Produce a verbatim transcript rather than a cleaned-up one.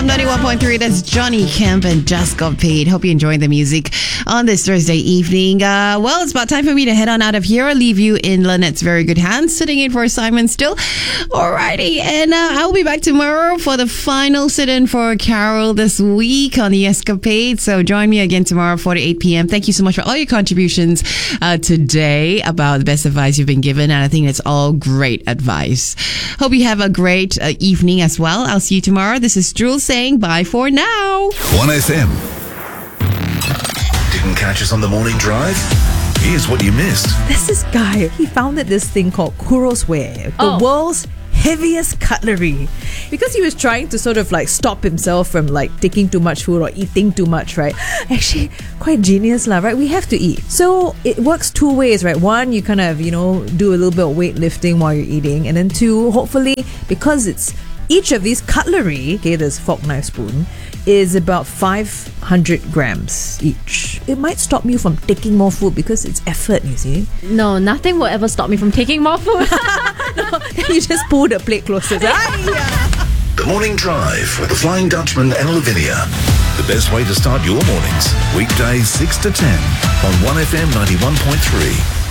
M ninety-one point three. That's Johnny Kemp and Just Got Paid. Hope you're enjoying the music on this Thursday evening. Uh, well, it's about time for me to head on out of here. I'll leave you in Lynette's very good hands, sitting in for Simon still. Alrighty, and uh, I'll be back tomorrow for the final sit-in for Carol this week on the Escapade. So join me again tomorrow, four to eight p.m. Thank you so much for all your contributions uh, today about the best advice you've been given, and I think it's all great advice. Hope you have a great uh, evening as well. I'll see you tomorrow. This is Jules saying bye for now. one F M. Didn't catch us on the morning drive? Here's what you missed. There's this guy, he founded this thing called Kuros Ware, the Oh. world's heaviest cutlery, because he was trying to sort of like stop himself from like taking too much food or eating too much, right? Actually, quite genius lah, right? We have to eat. So it works two ways, right? One, you kind of, you know, do a little bit of weightlifting while you're eating, and then two, hopefully, because it's each of these cutlery, okay, there's fork, knife, spoon, is about five hundred grams each. It might stop you from taking more food because it's effort, you see. No, nothing will ever stop me from taking more food. No, you just pull the plate closer. The Morning Drive with the Flying Dutchman and Lavinia. The best way to start your mornings. Weekdays six to ten on one F M ninety-one point three.